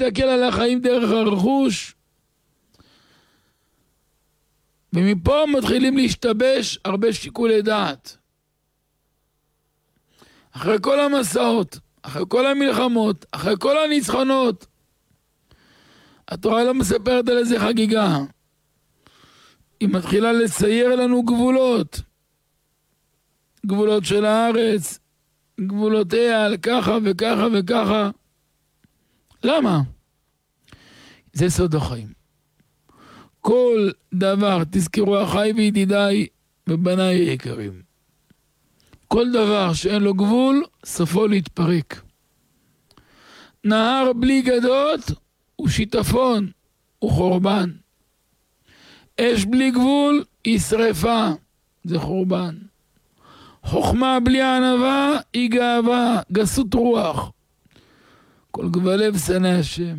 להסתכל על החיים דרך הרכוש, ומפה מתחילים להשתבש הרבה שיקולי דעת. אחרי כל המסעות, אחרי כל המלחמות, אחרי כל הניצחונות, התורה לא מספרת על איזה חגיגה. היא מתחילה לצייר לנו גבולות. גבולות של הארץ, גבולותיה על ככה וככה וככה. למה? זה סוד החיים. כל דבר, תזכרו אחיי וידידיי ובניי היקרים. כל דבר שאין לו גבול, סופו להתפרק. נהר בלי גדות הוא שיטפון, הוא חורבן. אש בלי גבול היא שריפה, זה חורבן. חוכמה בלי ענווה היא גאווה, גסות רוח. כל גבלב שנא השם.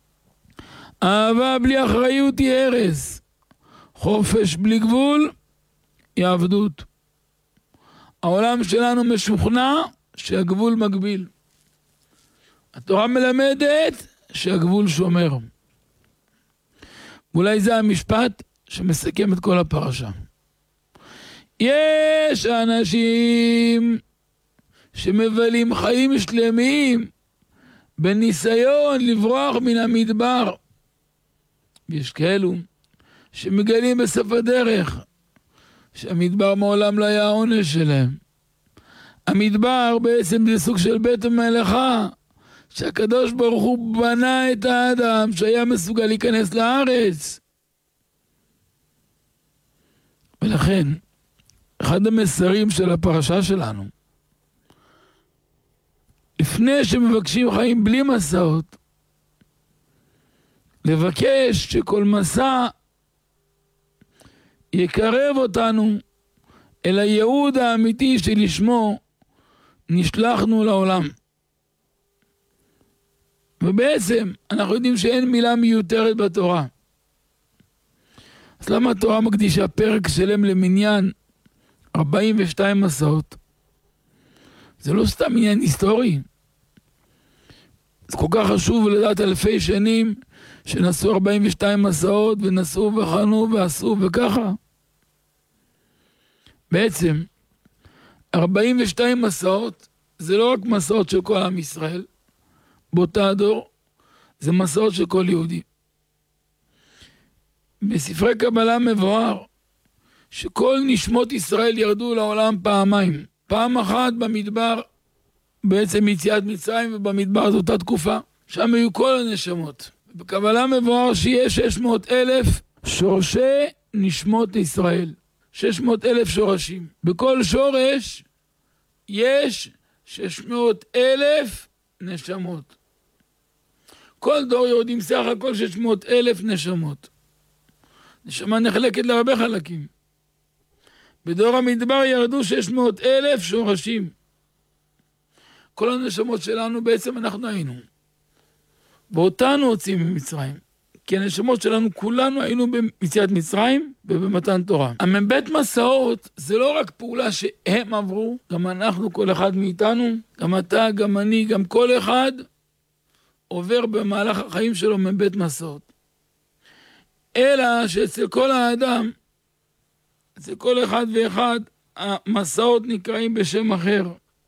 אהבה בלי אחריות היא הרס. חופש בלי גבול היא עבדות. העולם שלנו משוכנע שהגבול מגביל. התורה מלמדת שהגבול שומר. אולי זה המשפט שמסכם את כל הפרשה. יש אנשים שמבלים חיים שלמים בניסיון לברוח מן המדבר. יש כאלו שמגלים בסוף הדרך שהמדבר מעולם לא היה העונש שלהם. המדבר בעצם זה סוג של בית המלאכה, שהקדוש ברוך הוא בנה את האדם שהיה מסוגל להיכנס לארץ. ולכן, אחד המסרים של הפרשה שלנו, לפני שמבקשים חיים בלי מסעות, לבקש שכל מסע יקרב אותנו אל הייעוד האמיתי שלשמו נשלחנו לעולם. ובעצם אנחנו יודעים שאין מילה מיותרת בתורה. אז למה התורה מקדישה פרק שלם למניין 42 מסעות? זה לא סתם עניין היסטורי. זה כל כך חשוב לדעת אלפי שנים שנסעו 42 מסעות ונסעו וחנו ועשו וככה. בעצם 42 מסעות זה לא רק מסעות של כל עם ישראל באותה הדור, זה מסעות של כל יהודי. בספרי קבלה מבואר שכל נשמות ישראל ירדו לעולם פעמיים. פעם אחת במדבר, בעצם יציאת מצרים, ובמדבר זו אותה תקופה, שם היו כל הנשמות. בקבלה מבואר שיש 600,000 שורשי נשמות ישראל. 600,000 שורשים. בכל שורש יש 600,000 נשמות. כל דור יהודים סך הכל 600,000 נשמות. נשמה נחלקת להרבה חלקים. בדור המדבר ירדו 600,000 שורשים. כל הנשמות שלנו בעצם אנחנו היינו. ואותנו הוצאים ממצרים. כי הנשמות שלנו כולנו היינו ביציאת מצרים ובמתן תורה. המבית מסעות זה לא רק פעולה שהם עברו, גם אנחנו, כל אחד מאיתנו, גם אתה, גם אני, גם כל אחד עובר במהלך החיים שלו מבית מסעות. אלא שאצל כל האדם, אצל כל אחד ואחד, המסעות נקראים בשם אחר.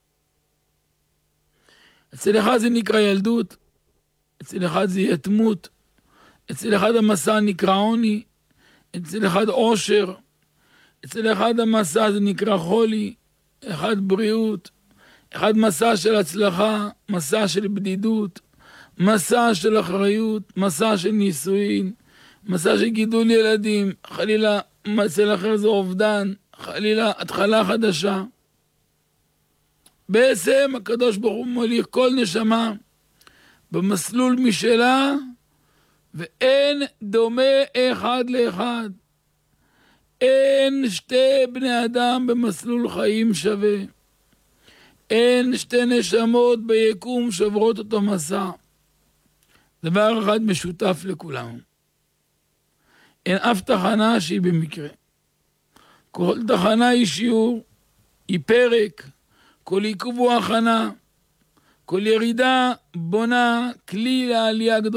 אצל אחד זה נקרא ילדות, אצל אחד זה יתמות, אצל אחד המסע נקרא עוני, אצל אחד עושר, אצל אחד המסע זה נקרא חולי, אחד בריאות, אחד מסע של הצלחה, מסע של בדידות, מסע של אחריות, מסע של נישואין, מסע של גידול ילדים, חלילה אצל אחר זה אובדן, חלילה התחלה חדשה. בעצם הקדוש ברוך הוא מוליך כל נשמה במסלול משלה, ואין דומה אחד לאחד. אין שתי בני אדם במסלול חיים שווה. אין שתי נשמות ביקום שעוברות אותו מסע. דבר אחד משותף לכולם. אין אף תחנה שהיא במקרה. כל תחנה היא שיעור, היא פרק, כל עיכוב הוא הכנה, כל ירידה בונה כלי לעלייה גדולה.